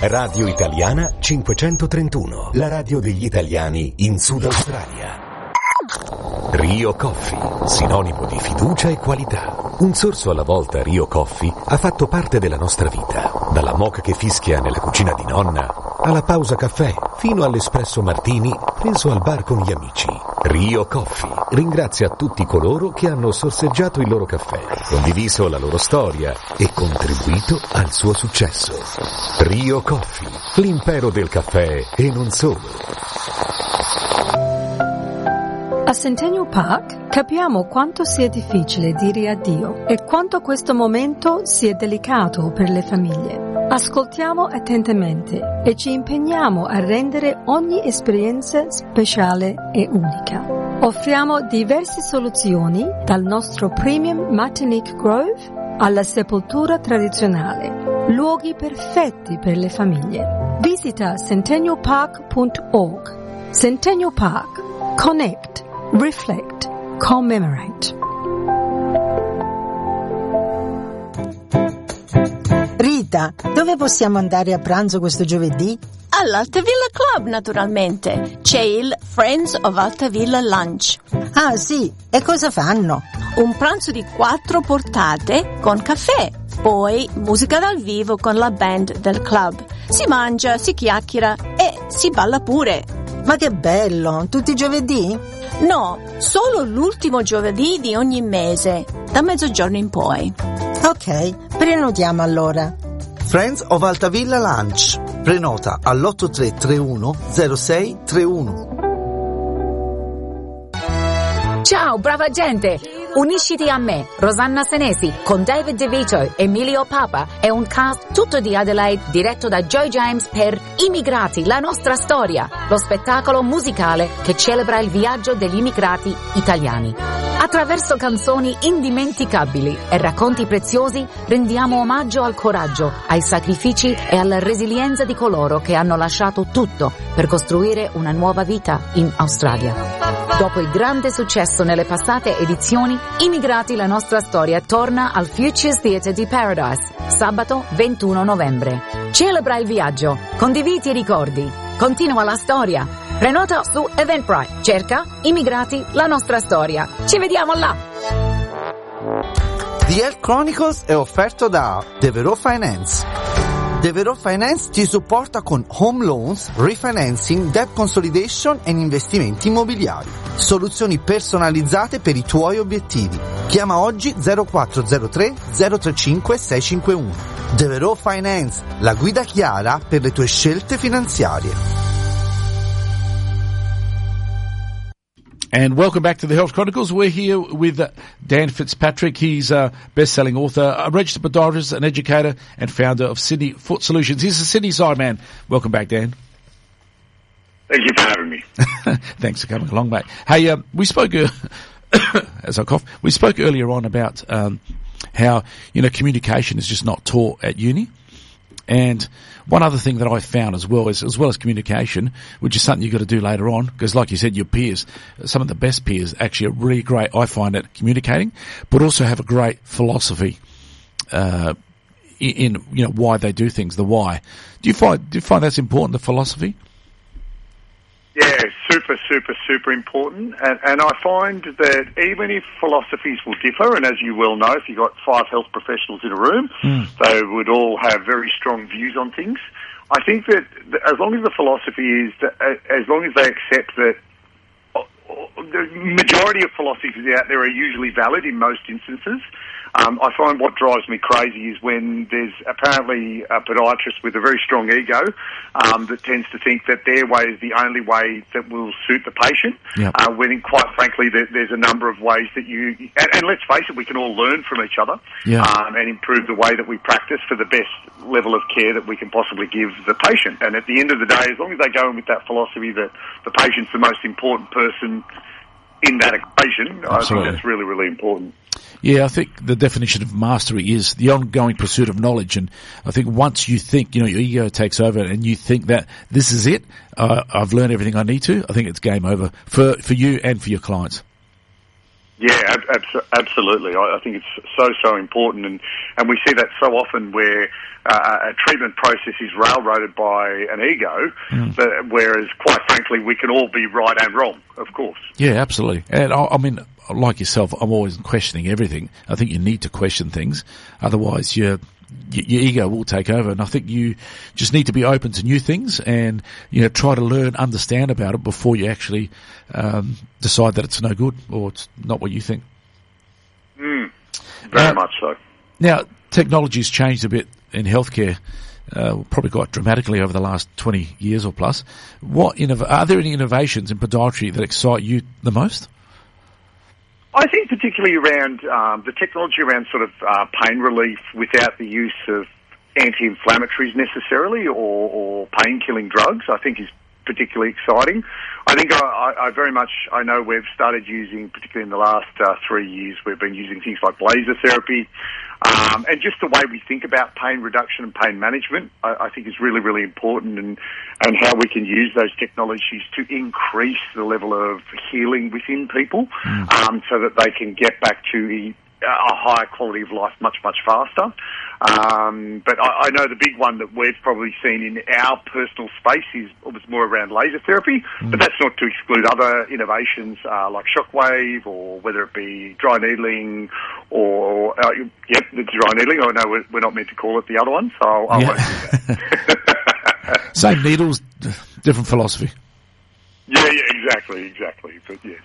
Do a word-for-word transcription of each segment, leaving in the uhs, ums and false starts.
Radio Italiana cinquecentotrentuno, la radio degli italiani in Sud Australia. Rio Coffee, sinonimo di fiducia e qualità. Un sorso alla volta Rio Coffee ha fatto parte della nostra vita. Dalla moka che fischia nella cucina di nonna, alla pausa caffè, fino all'espresso martini preso al bar con gli amici. Rio Coffee ringrazia tutti coloro che hanno sorseggiato il loro caffè, condiviso la loro storia e contribuito al suo successo. Rio Coffee, l'impero del caffè e non solo. A Centennial Park capiamo quanto sia difficile dire addio e quanto questo momento sia delicato per le famiglie. Ascoltiamo attentamente e ci impegniamo a rendere ogni esperienza speciale e unica. Offriamo diverse soluzioni, dal nostro Premium Martinique Grove alla sepoltura tradizionale, luoghi perfetti per le famiglie. Visita centennial park punto org. Centennial Park. Connect. Reflect, commemorate. Rita, dove possiamo andare a pranzo questo giovedì? All'Altavilla Club, naturalmente. C'è il Friends of Altavilla Lunch. Ah, sì. E cosa fanno? Un pranzo di quattro portate con caffè. Poi musica dal vivo con la band del club. Si mangia, si chiacchiera e si balla pure. Ma che bello! Tutti i giovedì? No, solo l'ultimo giovedì di ogni mese, da mezzogiorno in poi. Ok, prenotiamo allora. Friends of Altavilla Lunch. Prenota all'otto tre tre uno zero sei tre uno. Ciao, brava gente! Unisciti a me, Rosanna Senesi, con David DeVito, Emilio Papa e un cast tutto di Adelaide diretto da Joe James per Immigrati, la nostra storia, lo spettacolo musicale che celebra il viaggio degli immigrati italiani. Attraverso canzoni indimenticabili e racconti preziosi rendiamo omaggio al coraggio, ai sacrifici e alla resilienza di coloro che hanno lasciato tutto per costruire una nuova vita in Australia. Dopo il grande successo nelle passate edizioni, Immigrati, la nostra storia torna al Futures Theatre di Paradise, sabato ventuno novembre. Celebra il viaggio, condividi i ricordi, continua la storia. Prenota su Eventbrite, cerca Immigrati, la nostra storia. Ci vediamo là! The Health Chronicles è offerto da Devereux Finance. Devereux Finance ti supporta con home loans, refinancing, debt consolidation e investimenti immobiliari. Soluzioni personalizzate per i tuoi obiettivi. Chiama oggi zero quattro zero tre zero tre cinque sei cinque uno. Devereux Finance, la guida chiara per le tue scelte finanziarie. And welcome back to the Health Chronicles. We're here with uh, Dan Fitzpatrick. He's a best-selling author, a registered podiatrist, an educator, and founder of Sydney Foot Solutions. He's a Sydney side man. Welcome back, Dan. Thank you for having me. Thanks for coming along, mate. Hey, um, we spoke, uh, as I cough, we spoke earlier on about um, how, you know, communication is just not taught at uni. And one other thing that I found as well is, as well as communication, which is something you've got to do later on, because like you said, your peers, some of the best peers actually are really great, I find, at communicating, but also have a great philosophy, uh, in, in, you know, why they do things, the why. Do you find, do you find that's important, the philosophy? Yeah, super, super, super important. And, and I find that even if philosophies will differ, and as you well know, if you've got five health professionals in a room, mm. they would all have very strong views on things. I think that as long as the philosophy is, that, as long as they accept that the majority of philosophies out there are usually valid in most instances, Um, I find what drives me crazy is when there's apparently a podiatrist with a very strong ego um, that tends to think that their way is the only way that will suit the patient, yep. uh, when quite frankly there, there's a number of ways that you, and, and let's face it, we can all learn from each other yeah. um, and improve the way that we practice for the best level of care that we can possibly give the patient. And at the end of the day, as long as they go in with that philosophy that the patient's the most important person in that equation, Absolutely. I think that's really, really important. Yeah, I think the definition of mastery is the ongoing pursuit of knowledge. And I think once you think, you know, your ego takes over and you think that this is it, uh, I've learned everything I need to, I think it's game over for, for you and for your clients. Yeah, ab- abso- absolutely. I, I think it's so, so important, and, and we see that so often where uh, a treatment process is railroaded by an ego, mm. but, whereas, quite frankly, we can all be right and wrong, of course. Yeah, absolutely. And I, I mean, like yourself, I'm always questioning everything. I think you need to question things, otherwise you're your ego will take over, and I think you just need to be open to new things and, you know, try to learn, understand about it before you actually um, decide that it's no good or it's not what you think. Mm, very uh, much so. Now, technology's changed a bit in healthcare, uh, probably quite dramatically over the last twenty years or plus. What innov- are there any innovations in podiatry that excite you the most? I think particularly around um, the technology around sort of uh, pain relief without the use of anti-inflammatories necessarily or, or pain-killing drugs, I think is particularly exciting. I think I, I, I very much, I know we've started using, particularly in the last uh, three years, we've been using things like laser therapy, um, and just the way we think about pain reduction and pain management, I, I think is really, really important, and, and how we can use those technologies to increase the level of healing within people, mm. um, so that they can get back to a higher quality of life much, much faster. Um, but I, I know the big one that we've probably seen in our personal space is was more around laser therapy, mm. but that's not to exclude other innovations uh, like shockwave, or whether it be dry needling, or, uh, yep, the dry needling. I know we're, we're not meant to call it the other one, so I yeah. won't do that. Same needles, different philosophy. Yeah, yeah, exactly, exactly, but yes.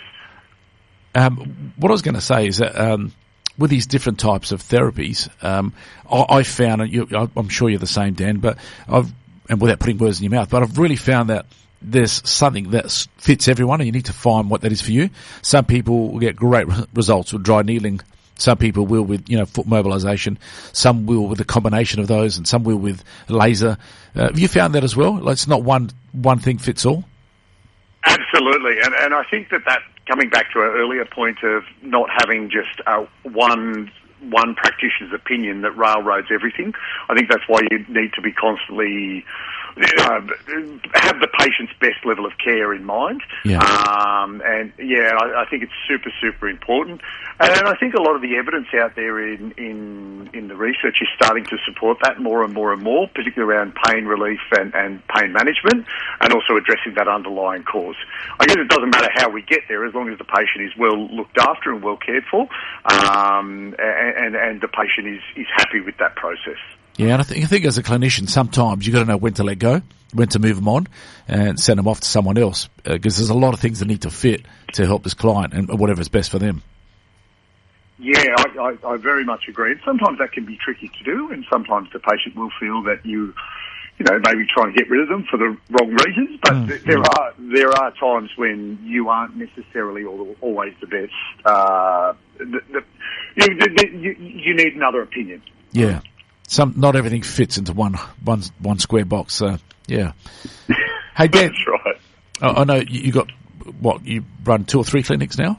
Um, what I was going to say is that um, with these different types of therapies, um, I, I found, and you, I'm sure you're the same, Dan, but I've, and without putting words in your mouth, but I've really found that there's something that fits everyone, and you need to find what that is for you. Some people will get great results with dry needling. Some people will with, you know, foot mobilization. Some will with a combination of those, and some will with laser. Uh, have you found that as well? Like, it's not one one thing fits all? Absolutely, and and I think that that, coming back to our earlier point of not having just uh, one one practitioner's opinion that railroads everything, I think that's why you need to be constantly uh, have the patient's best level of care in mind. Yeah. Um, and yeah, I, I think it's super, super important. And I think a lot of the evidence out there in, in, in the research is starting to support that more and more and more, particularly around pain relief and, and pain management, and also addressing that underlying cause. I guess it doesn't matter how we get there, as long as the patient is well looked after and well cared for, um, and, and the patient is, is happy with that process. Yeah, and I think, I think as a clinician, sometimes you've got to know when to let go, when to move them on, and send them off to someone else, because uh, there's a lot of things that need to fit to help this client and whatever's best for them. Yeah, I, I, I very much agree. And sometimes that can be tricky to do, and sometimes the patient will feel that you, you know, maybe trying to get rid of them for the wrong reasons. But mm, th- there yeah. are there are times when you aren't necessarily all, always the best. Uh, the, the, you, the, you, you need another opinion. Yeah. Some, not everything fits into one, one, one square box. So, yeah. Hey, Dan. That's right. I, I know you, you got, what, you run two or three clinics now?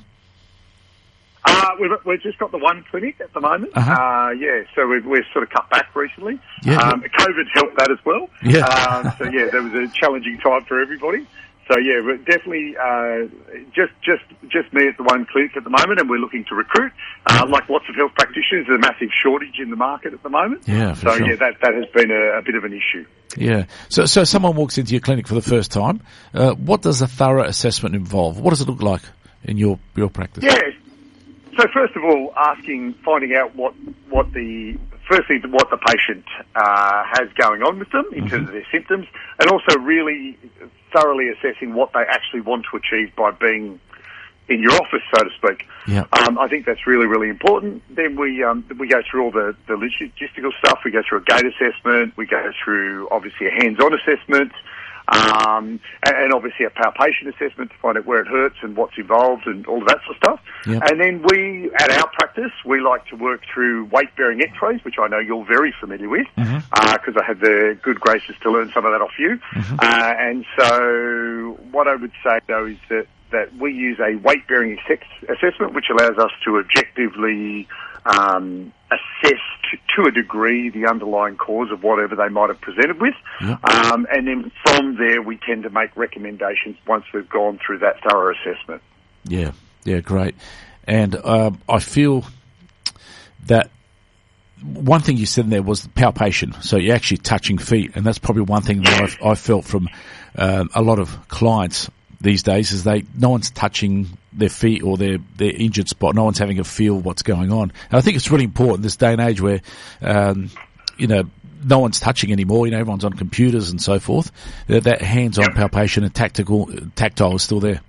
Uh, we've, we've just got the one clinic at the moment. Uh-huh. Uh, yeah, so we've, we've sort of cut back recently. Yeah, um, yeah. COVID helped that as well. Yeah. Um, so yeah, that was a challenging time for everybody. So yeah, but definitely, uh, just, just, just me at the one clinic at the moment, and we're looking to recruit. Uh, like lots of health practitioners, there's a massive shortage in the market at the moment. Yeah, for So sure. yeah, that, that has been a, a bit of an issue. Yeah. So, so someone walks into your clinic for the first time. Uh, what does a thorough assessment involve? What does it look like in your, your practice? Yeah. So first of all, asking, finding out what, what the, firstly, what the patient uh, has going on with them in mm-hmm. terms of their symptoms, and also really thoroughly assessing what they actually want to achieve by being in your office, so to speak. Yeah. Um, I think that's really, really important. Then we um, we go through all the, the logistical stuff. We go through a gait assessment. We go through, obviously, a hands-on assessment. Um, and, and obviously a palpation assessment to find out where it hurts and what's involved and all of that sort of stuff. Yep. And then we, at our practice, we like to work through weight-bearing x-rays, which I know you're very familiar with, because mm-hmm. uh, I had the good graces to learn some of that off you. Mm-hmm. Uh, and so what I would say, though, is that, that we use a weight-bearing assessment, which allows us to objectively um, assess to, to a degree the underlying cause of whatever they might have presented with. Yep. Um, and then from there, we tend to make recommendations once we've gone through that thorough assessment. Yeah, yeah, great. And um, I feel that one thing you said in there was palpation. So you're actually touching feet, and that's probably one thing that I've, I've felt from um, a lot of clients these days is they no one's touching their feet or their, their injured spot. No one's having a feel what's going on. And I think it's really important this day and age where, um, you know, no one's touching anymore. You know, everyone's on computers and so forth. That, that hands-on yep. palpation and tactical, tactile is still there.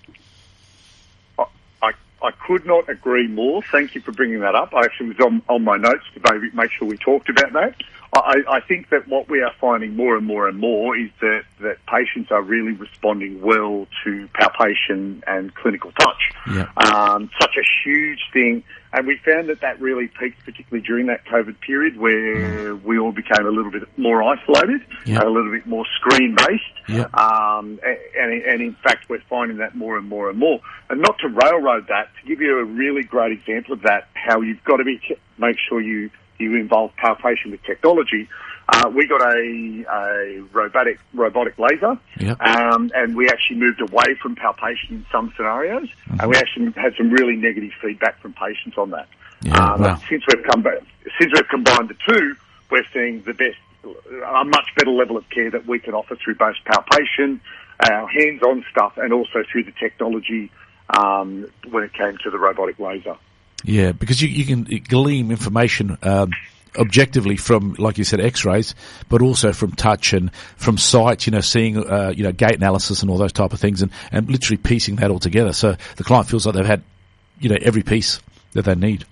I, I could not agree more. Thank you for bringing that up. I actually was on, on my notes to maybe make sure we talked about that. I, I think that what we are finding more and more and more is that, that patients are really responding well to palpation and clinical touch. Yeah. Um, such a huge thing. And we found that that really peaked, particularly during that COVID period where we all became a little bit more isolated, yeah. a little bit more screen-based. Yeah. Um, and, and in fact, we're finding that more and more and more. And not to railroad that, to give you a really great example of that, how you've got to be make sure you you involve palpation with technology. Uh, we got a, a robotic robotic laser, yep. um, and we actually moved away from palpation in some scenarios, mm-hmm. and we actually had some really negative feedback from patients on that. Yeah, um, wow. Since we've come back, since we've combined the two, we're seeing the best, a much better level of care that we can offer through both palpation, our hands-on stuff, and also through the technology um, when it came to the robotic laser. Yeah, because you, you can glean information um, objectively from, like you said, X-rays, but also from touch and from sight. You know, seeing uh, you know gait analysis and all those type of things, and, and literally piecing that all together. So the client feels like they've had, you know, every piece that they need.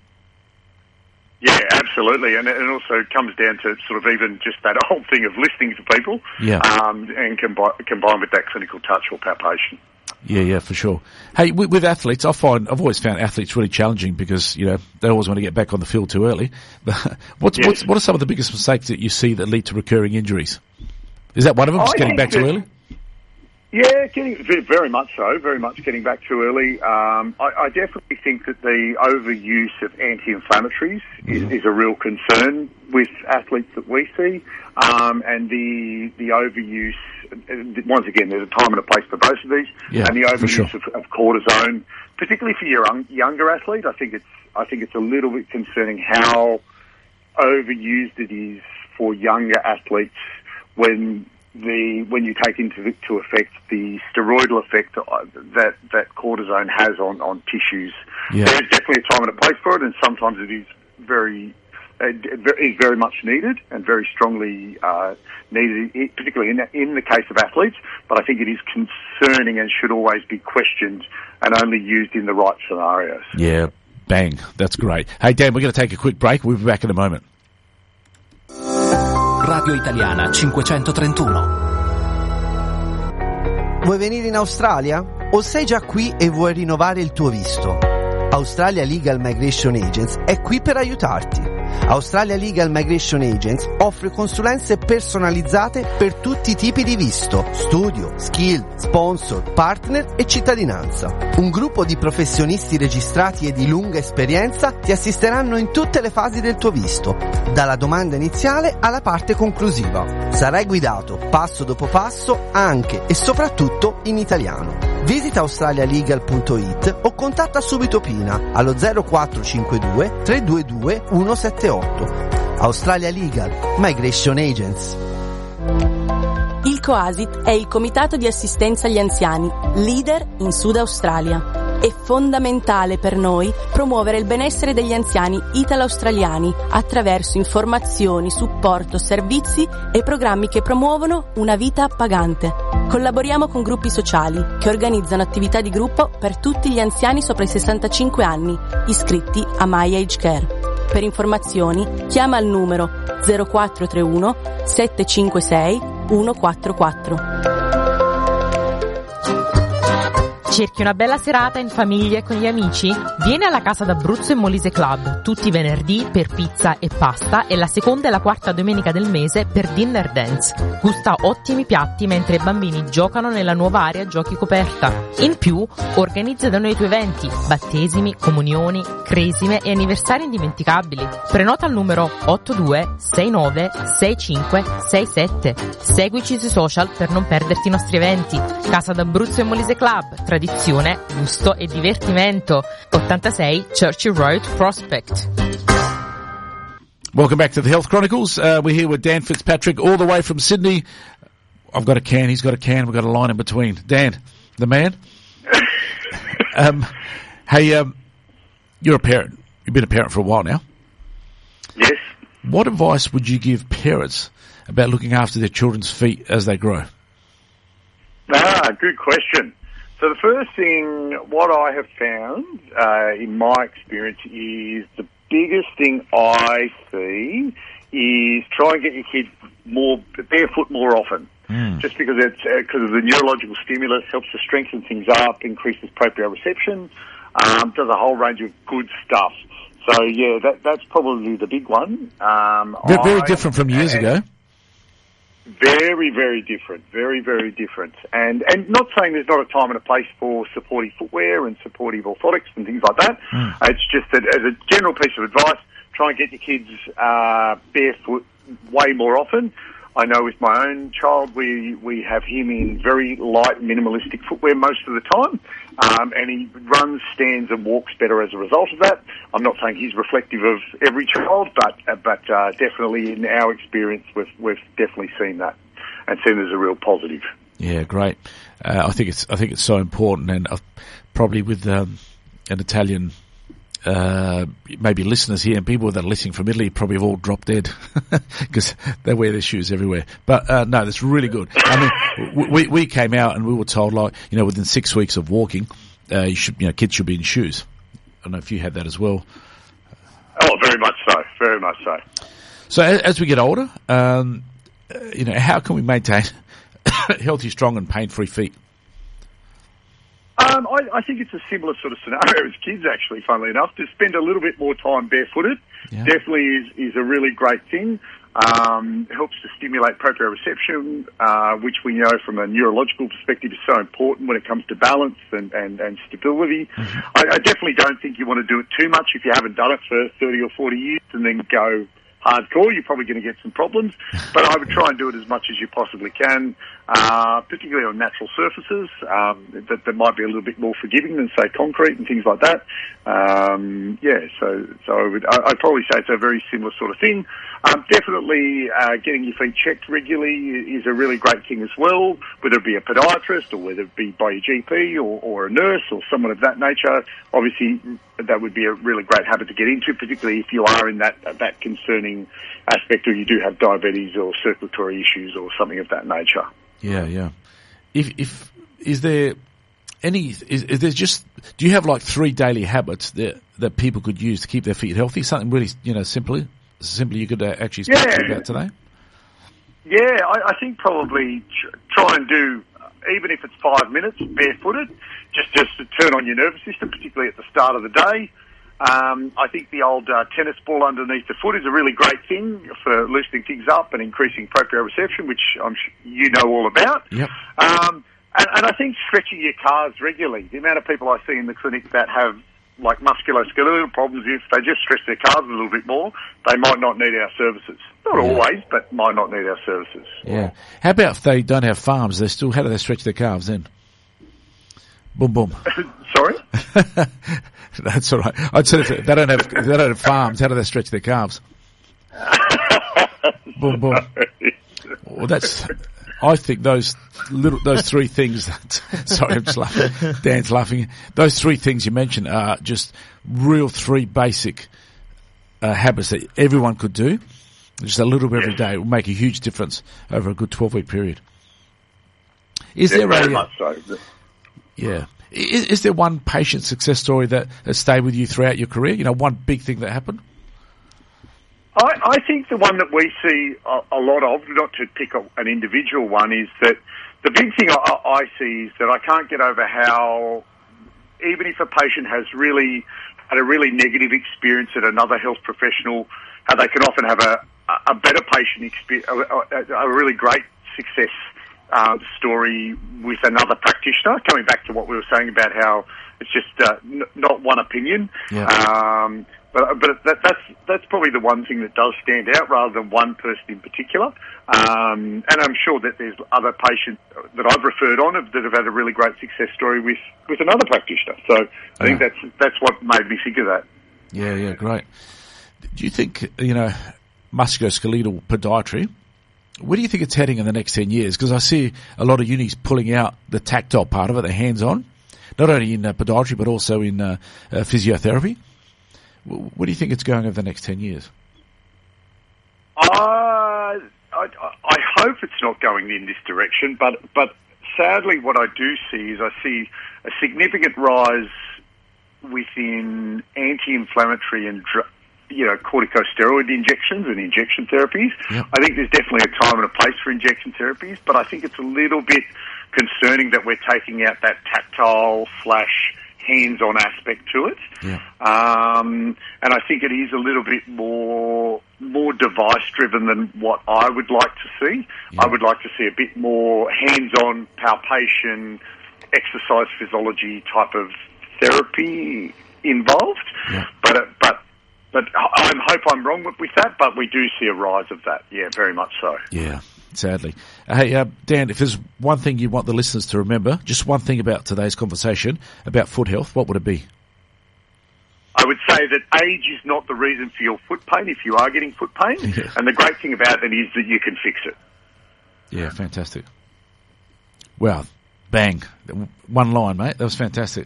Yeah, absolutely, and it also comes down to sort of even just that whole thing of listening to people, yeah, um, and combine combined with that clinical touch or palpation. Yeah, yeah, for sure. Hey, with, with athletes, I find I've always found athletes really challenging because you know they always want to get back on the field too early. But what's, yes. what's what are some of the biggest mistakes that you see that lead to recurring injuries? Is that one of them? Just I getting back too early? Yeah, getting very much so. Very much getting back too early. Um, I, I definitely think that the overuse of anti-inflammatories mm-hmm. is, is a real concern with athletes that we see, um, and the the overuse. Once again, there's a time and a place for both of these, yeah, and the overuse sure. of, of cortisone, particularly for your young, younger athlete. I think it's I think it's a little bit concerning how overused it is for younger athletes when the when you take into to effect the steroidal effect that that cortisone has on on tissues. Yeah. There's definitely a time and a place for it, and sometimes it is very. is very much needed and very strongly uh, needed, particularly in the, in the case of athletes, but I think it is concerning and should always be questioned and only used in the right scenarios. Yeah, bang. That's great. Hey, Dan, we're going to take a quick break. We'll be back in a moment. Radio Italiana cinquecentotrentuno. Vuoi venire in Australia? O sei già qui e vuoi rinnovare il tuo visto? Australia Legal Migration Agents è qui per aiutarti. Australia Legal Migration Agents offre consulenze personalizzate per tutti i tipi di visto, studio, skill, sponsor, partner e cittadinanza. Un gruppo di professionisti registrati e di lunga esperienza ti assisteranno in tutte le fasi del tuo visto, dalla domanda iniziale alla parte conclusiva. Sarai guidato passo dopo passo anche e soprattutto in italiano. Visita australialegal punto it o contatta subito Pina allo zero quattro cinque due tre due due uno sette otto. Australia Legal Migration Agents. Il COASIT è il Comitato di Assistenza agli Anziani, leader in Sud Australia. È fondamentale per noi promuovere il benessere degli anziani italo-australiani attraverso informazioni, supporto, servizi e programmi che promuovono una vita appagante. Collaboriamo con gruppi sociali che organizzano attività di gruppo per tutti gli anziani sopra i sessantacinque anni, iscritti a My Age Care. Per informazioni chiama al numero zero quattro tre uno sette cinque sei uno quattro quattro. Cerchi una bella serata in famiglia e con gli amici? Vieni alla Casa d'Abruzzo e Molise Club, tutti i venerdì per pizza e pasta e la seconda e la quarta domenica del mese per dinner dance. Gusta ottimi piatti mentre i bambini giocano nella nuova area giochi coperta. In più, organizza da noi i tuoi eventi, battesimi, comunioni, cresime e anniversari indimenticabili. Prenota al numero otto due sei nove sei cinque sei sette. Seguici sui social per non perderti i nostri eventi. Casa d'Abruzzo e Molise Club, tradizione tradizione, gusto e divertimento. ottantasei Churchill Road, Prospect. Welcome back to the Health Chronicles. Uh, we're here with Dan Fitzpatrick all the way from Sydney. I've got a can, he's got a can, we've got a line in between. Dan, the man. um, hey, um, you're a parent. You've been a parent for a while now. Yes. What advice would you give parents about looking after their children's feet as they grow? Ah, good question. So the first thing, what I have found uh, in my experience is the biggest thing I see is try and get your kids more barefoot more often. Mm. Just because it's because uh, of the neurological stimulus, helps to strengthen things up, increases proprioception, um, does a whole range of good stuff. So yeah, that that's probably the big one. Um, They're very I, different from years ago. Very, very different. Very, very different. And and not saying there's not a time and a place for supportive footwear and supportive orthotics and things like that. Mm. It's just that as a general piece of advice, try and get your kids uh, barefoot way more often. I know with my own child, we, we have him in very light, minimalistic footwear most of the time, um, and he runs, stands and walks better as a result of that. I'm not saying he's reflective of every child, but uh, but uh, definitely in our experience, we've, we've definitely seen that and seen it as a real positive. Yeah, great. Uh, I think it's I think it's so important, and uh, probably with um, an Italian. Uh, maybe listeners here and people that are listening from Italy probably have all dropped dead because they wear their shoes everywhere. But, uh, no, that's really good. I mean, we, we came out and we were told, like, you know, within six weeks of walking, uh, you should, you know, kids should be in shoes. I don't know if you had that as well. Oh, very much so. Very much so. So as, as we get older, um, you know, how can we maintain healthy, strong and pain-free feet? Um, I, I think it's a similar sort of scenario as kids, actually, funnily enough. To spend a little bit more time barefooted yeah. definitely is, is a really great thing. Um, helps to stimulate proprioception, uh, which we know from a neurological perspective is so important when it comes to balance and, and, and stability. Mm-hmm. I, I definitely don't think you want to do it too much if you haven't done it for thirty or forty years and then go hardcore. You're probably going to get some problems. But I would try and do it as much as you possibly can, uh, particularly on natural surfaces um, that, that might be a little bit more forgiving than, say, concrete and things like that. Um, yeah, so so I would, I, I'd probably say it's a very similar sort of thing. Um, definitely uh, getting your feet checked regularly is a really great thing as well, whether it be a podiatrist or whether it be by your G P or, or a nurse or someone of that nature. Obviously, that would be a really great habit to get into, particularly if you are in that that concerning aspect or you do have diabetes or circulatory issues or something of that nature. Yeah, yeah. If if is there any is, is there just do you have like three daily habits that that people could use to keep their feet healthy? Something really, you know, simply simply you could uh, actually speak yeah. about today. Yeah, I, I think probably tr- try and do, even if it's five minutes barefooted, just just to turn on your nervous system, particularly at the start of the day. Um, I think the old uh, tennis ball underneath the foot is a really great thing for loosening things up and increasing proprioception, which I'm sh- you know all about. Yep. Um, and, and I think stretching your calves regularly. The amount of people I see in the clinic that have like musculoskeletal problems, if they just stretch their calves a little bit more, they might not need our services. Not yeah. always, but might not need our services. Yeah. How about if they don't have farms? They still how do they stretch their calves then? Boom, boom. Sorry? That's all right. I'd say if they don't have if they don't have farms, how do they stretch their calves? Boom, boom. Well, that's. I think those little those three things. That, sorry, I'm just laughing. Dan's laughing. Those three things you mentioned are just real three basic uh, habits that everyone could do. Just a little bit every day. It will make a huge difference over a good twelve week period. Is yeah, there very a much so. Yeah. Is, is there one patient success story that has stayed with you throughout your career? You know, one big thing that happened? I, I think the one that we see a, a lot of, not to pick a, an individual one, is that the big thing I, I see is that I can't get over how, even if a patient has really had a really negative experience at another health professional, how they can often have a, a better patient experience, a, a, a really great success Uh, story with another practitioner, coming back to what we were saying about how it's just uh, n- not one opinion. Yeah. Um, But, but that, that's that's probably the one thing that does stand out, rather than one person in particular. Um, and I'm sure that there's other patients that I've referred on that have had a really great success story with, with another practitioner. So I think that's that's what made me think of that. Yeah, yeah, great. Do you think, you know, musculoskeletal podiatry, where do you think it's heading in the next ten years? Because I see a lot of unis pulling out the tactile part of it, the hands-on, not only in uh, podiatry but also in uh, uh, physiotherapy. Where do you think it's going over the next ten years? Uh, I, I hope it's not going in this direction, but, but sadly what I do see is I see a significant rise within anti-inflammatory and dr- you know, corticosteroid injections and injection therapies. Yep. I think there's definitely a time and a place for injection therapies, but I think it's a little bit concerning that we're taking out that tactile slash hands-on aspect to it. Yeah. Um, and I think it is a little bit more more device-driven than what I would like to see. Yeah. I would like to see a bit more hands-on palpation, exercise physiology type of therapy involved. Yeah. But uh, but but I hope I'm wrong with, with that, but we do see a rise of that. Yeah, very much so. Yeah. Sadly. Hey, uh, Dan, if there's one thing you want the listeners to remember, just one thing about today's conversation about foot health, what would it be? I would say that age is not the reason for your foot pain if you are getting foot pain. Yeah. And the great thing about it is that you can fix it. Yeah, fantastic. Wow. Bang. One line, mate. That was fantastic.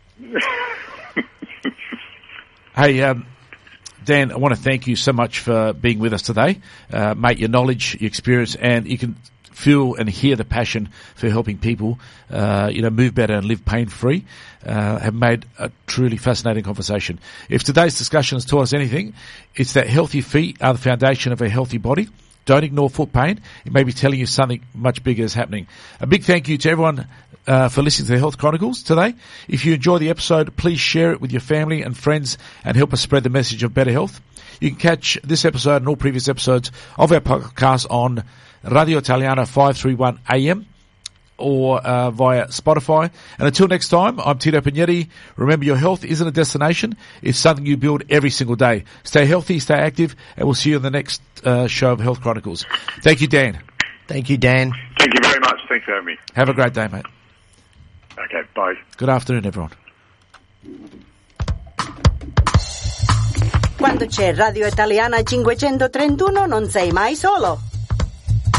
Hey, um, Dan, I want to thank you so much for being with us today. Uh, mate, your knowledge, your experience, and you can feel and hear the passion for helping people, uh, you know, move better and live pain-free, uh, have made a truly fascinating conversation. If today's discussion has taught us anything, it's that healthy feet are the foundation of a healthy body. Don't ignore foot pain. It may be telling you something much bigger is happening. A big thank you to everyone uh, for listening to the Health Chronicles today. If you enjoy the episode, please share it with your family and friends and help us spread the message of better health. You can catch this episode and all previous episodes of our podcast on Radio Italiana five thirty-one A M or uh, via Spotify. And until next time, I'm Tito Pagnetti. Remember, your health isn't a destination. It's something you build every single day. Stay healthy, stay active, and we'll see you on the next uh, show of Health Chronicles. Thank you, Dan. Thank you, Dan. Thank you very much. Thanks for having me. Have a great day, mate. Okay, bye. Good afternoon, everyone. Quando c'è Radio Italiana cinquecentotrentuno non sei mai solo.